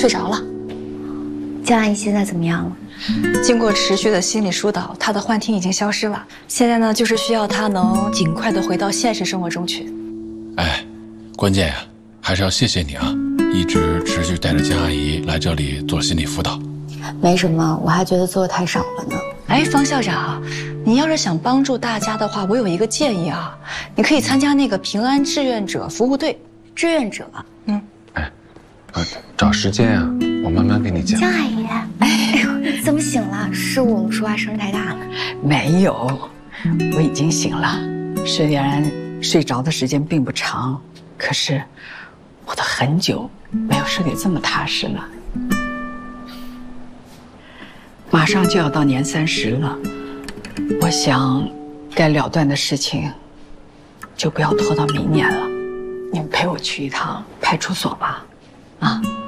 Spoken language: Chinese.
睡着了。 江阿姨现在怎么样了？ 经过持续的心理疏导，她的幻听已经消失了。现在呢，就是需要她能尽快的回到现实生活中去。 哎，关键呀，还是要谢谢你啊，一直持续带着江阿姨来这里做心理辅导。 没什么，我还觉得做的太少了呢。 哎，方校长，你要是想帮助大家的话，我有一个建议啊，你可以参加那个平安志愿者服务队。 志愿者， 找时间啊，我慢慢跟你讲。 江阿姨，哎呦，你怎么醒了？是我们说话声太大了。 没有，我已经醒了。虽然睡着的时间并不长，可是我都很久没有睡得这么踏实了。马上就要到年30了，我想该了断的事情就不要拖到明年了。你们陪我去一趟派出所吧。